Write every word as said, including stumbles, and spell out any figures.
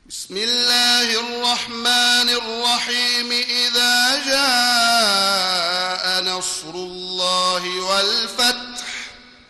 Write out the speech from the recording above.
بسم الله الرحمن الرحيم إذا جاء نصر الله والفتح